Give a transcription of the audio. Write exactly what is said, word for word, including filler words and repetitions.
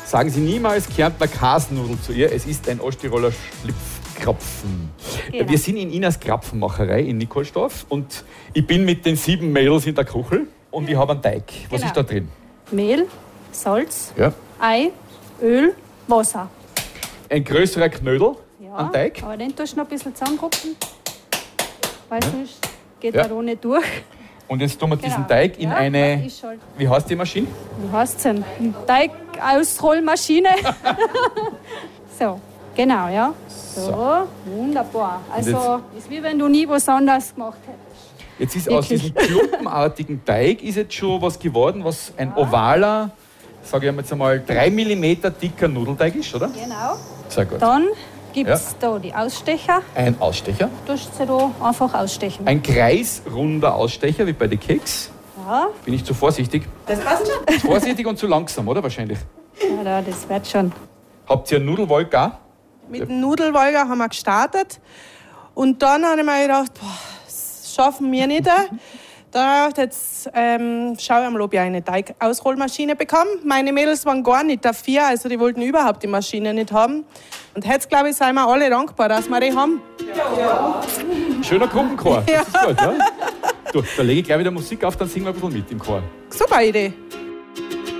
Sagen Sie niemals Kärntner Kasnudel zu ihr, es ist ein Osttiroler Schlipfkrapfen. Genau. Wir sind in Inas Krapfenmacherei in Nikolsdorf und ich bin mit den sieben Mädels in der Küche und ich habe einen Teig. Was Genau. ist da drin? Mehl, Salz, Ja. Ei, Öl, Wasser. Ein größerer Knödel Ja, an Teig. aber den tust du noch ein bisschen zusammenrupfen, weil sonst geht Ja. er auch nicht durch. Und jetzt tun wir diesen Genau. Teig in Ja, eine, ist halt, wie heißt die Maschine? wie heißt es denn? Teig-Ausrollmaschine. So, genau, ja. So, wunderbar. Also, ist wie wenn du nie was anderes gemacht hättest. Jetzt ist aus Wirklich. diesem klumpenartigen Teig ist jetzt schon was geworden, was ein ovaler, sage ich jetzt einmal, drei Millimeter dicker Nudelteig ist, oder? Genau. Sehr gut. Dann gibt es da die Ausstecher. Ein Ausstecher. Du musst sie da einfach ausstechen. Ein kreisrunder Ausstecher, wie bei den Keks. Ja, Bin ich zu vorsichtig? Das passt schon. Zu vorsichtig und zu langsam, oder? Wahrscheinlich. ja da, das wird schon. Habt ihr einen Nudelwolk auch? Mit dem Nudelwolger haben wir gestartet. Und dann habe ich mir gedacht, boah, das schaffen wir nicht. Dann habe ich gedacht, jetzt ähm, schaue ich mal, ob ich eine Teigausrollmaschine bekomme. Meine Mädels waren gar nicht dafür, also die wollten überhaupt die Maschine nicht haben. Und jetzt, glaube ich, sind wir alle dankbar, dass wir die haben. Schöner Gruppenchor. Ja. Das ist gut, ja? Du, da lege ich gleich wieder Musik auf, dann singen wir ein bisschen mit im Chor. Super Idee.